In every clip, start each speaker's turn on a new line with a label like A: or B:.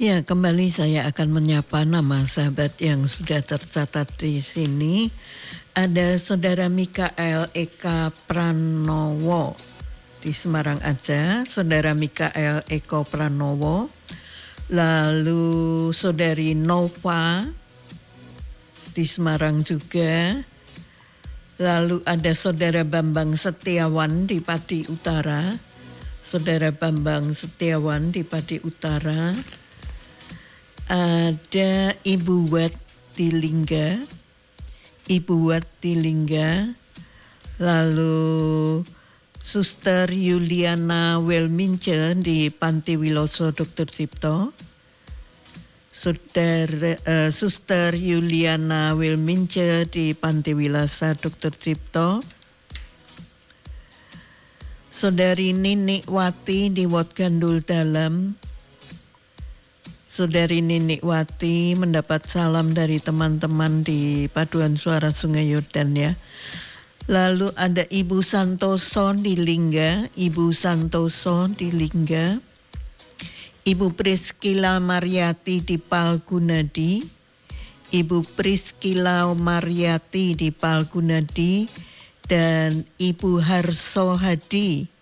A: Ya, kembali saya akan menyapa nama sahabat yang sudah tercatat di sini. Ada Saudara Mikael Eka Pranowo di Semarang aja, Saudara Mikael Eko Pranowo, lalu Saudari Nova di Semarang juga, lalu ada Saudara Bambang Setiawan di Pati Utara, Saudara Bambang Setiawan di Pati Utara, ada Ibu Wat di Lingga, Ibu Wat di Lingga, lalu Suster Yuliana Welmince di Panti Wiloso Dr. Cipto, Suster Yuliana Welmince di Panti Wilasa Dr. Cipto, Saudari Ninik Wati di Wat Gandul Dalam. Saudari Ninik Wati mendapat salam dari teman-teman di Paduan Suara Sungai Yordan ya. Lalu ada Ibu Santoso di Lingga, Ibu Santoso di Lingga, Ibu Priskila Mariati di Palgunadi, Ibu Priskila Mariati di Palgunadi, dan Ibu Harso Hadi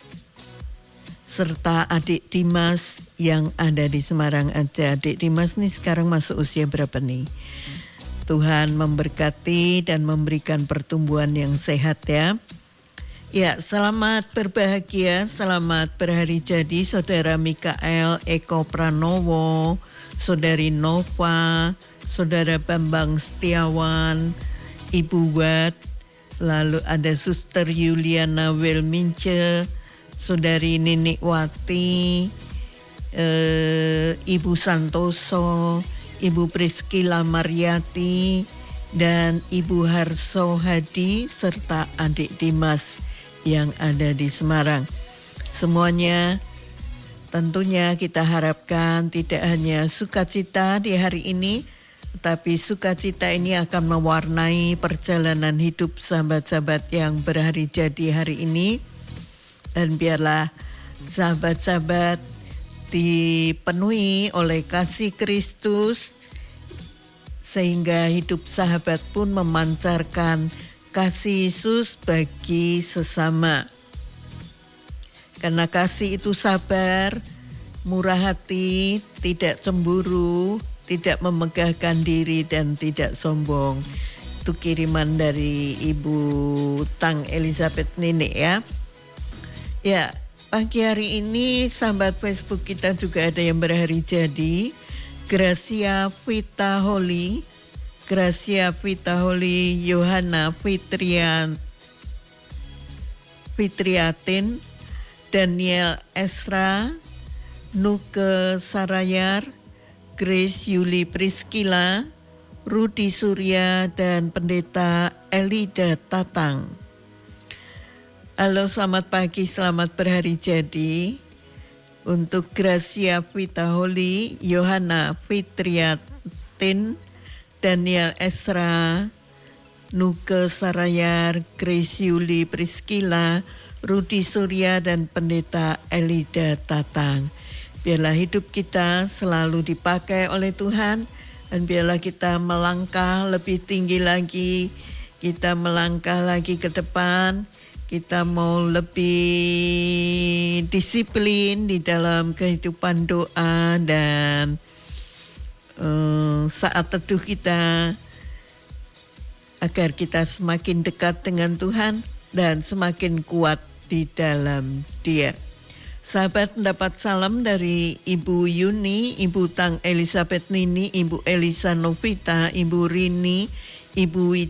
A: serta adik Dimas yang ada di Semarang aja. Adik Dimas nih sekarang masuk usia berapa nih? Tuhan memberkati dan memberikan pertumbuhan yang sehat ya. Ya, selamat berbahagia, selamat berhari jadi Saudara Mikael Eko Pranowo, Saudari Nova, Saudara Bambang Setiawan, Ibu Wat, lalu ada Suster Yuliana Welmince, Saudari Ninik Wati, Ibu Santoso, Ibu Priskila Mariati, dan Ibu Harso Hadi, serta adik Dimas yang ada di Semarang. Semuanya tentunya kita harapkan tidak hanya sukacita di hari ini, tetapi sukacita ini akan mewarnai perjalanan hidup sahabat-sahabat yang berhari jadi hari ini. Dan biarlah sahabat-sahabat dipenuhi oleh kasih Kristus, sehingga hidup sahabat pun memancarkan kasih Yesus bagi sesama. Karena kasih itu sabar, murah hati, tidak cemburu, tidak memegahkan diri, dan tidak sombong. Itu kiriman dari Ibu Tang Elizabeth Nenek ya. Ya, pagi hari ini sahabat Facebook kita juga ada yang berhari jadi. Gracia Vita Holy, Gracia Vita Holy Yohana Fitriatin, Daniel Esra, Nuke Sarayar, Grace Yuli Priskila, Rudi Surya, dan Pendeta Elida Tatang. Halo, selamat pagi, selamat berhari jadi. Untuk Gracia Vita Holy, Yohana Fitriatin, Daniel Esra, Nuke Sarayar, Grace Yuli Priskila, Rudi Surya, dan Pendeta Elida Tatang. Biarlah hidup kita selalu dipakai oleh Tuhan, dan biarlah kita melangkah lebih tinggi lagi, kita melangkah lagi ke depan. Kita mau lebih disiplin di dalam kehidupan doa dan saat teduh kita, agar kita semakin dekat dengan Tuhan dan semakin kuat di dalam Dia. Sahabat mendapat salam dari Ibu Yuni, Ibu Tang Elizabeth Nini, Ibu Elisa Novita, Ibu Rini, Ibu